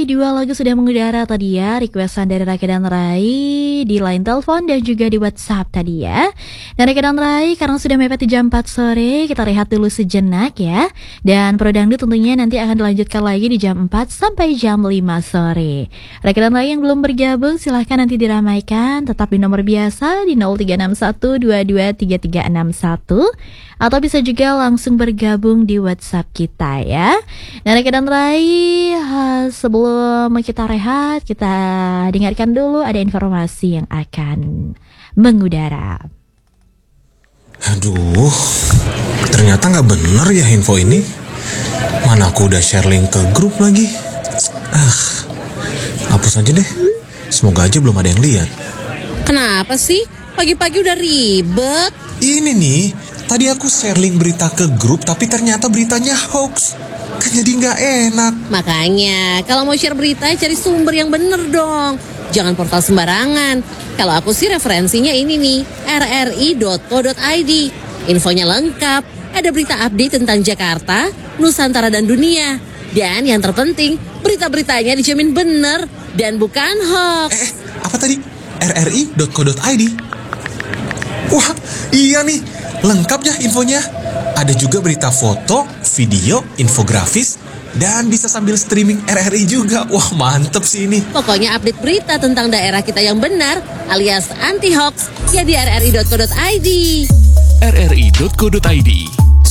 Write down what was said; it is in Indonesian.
dua lagu sudah mengudara tadi ya, requestan dari Raka dan Rai di line telepon dan juga di WhatsApp tadi ya. Dan Raka dan Rai, karena sudah mepet di jam 4 sore, kita rehat dulu sejenak ya. Dan Pro Dangdut tentunya nanti akan dilanjutkan lagi di jam 4 sampai jam 5 sore. Raka dan Rai yang belum bergabung, silahkan nanti diramaikan, tetap di nomor biasa di 0361223361. Atau bisa juga langsung bergabung di WhatsApp kita ya. Nah Raka dan Rai, sebelum kita rehat, kita dengarkan dulu ada informasi yang akan mengudara. Aduh, ternyata gak bener ya info ini. Mana aku udah share link ke grup lagi. Hapus aja deh. Semoga aja belum ada yang lihat. Kenapa sih? Pagi-pagi udah ribet. Ini nih, tadi aku share link berita ke grup, tapi ternyata beritanya hoax. Kan jadi gak enak. Makanya, kalau mau share berita, cari sumber yang bener dong. Jangan portal sembarangan. Kalau aku sih referensinya ini nih, rri.co.id. Infonya lengkap, ada berita update tentang Jakarta, Nusantara dan dunia. Dan yang terpenting, berita-beritanya dijamin bener dan bukan hoax. Apa tadi? rri.co.id? Wah, iya nih, lengkap ya infonya. Ada juga berita foto, video, infografis, dan bisa sambil streaming RRI juga. Wah, mantep sih ini. Pokoknya update berita tentang daerah kita yang benar, alias anti-hoax, ya di rri.co.id. rri.co.id